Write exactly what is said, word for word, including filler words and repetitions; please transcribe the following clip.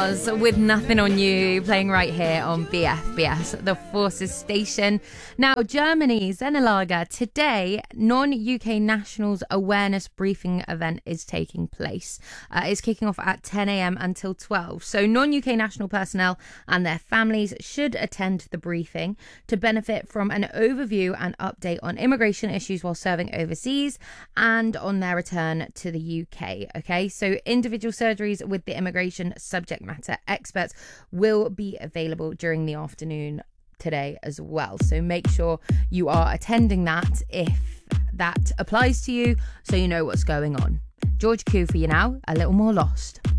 Mars with Nothing on You, playing right here on B F B S, the Forces station. Now, Germany, Zenelager, today, non-U K nationals awareness briefing event is taking place. Uh, it's kicking off at ten a.m. until twelve. So non-U K national personnel and their families should attend the briefing to benefit from an overview and update on immigration issues while serving overseas and on their return to the U K. Okay, so individual surgeries with the immigration subject matter experts will be available during the afternoon today as well. So make sure you are attending that if that applies to you, so you know what's going on. George Koo for you now, A Little More Lost.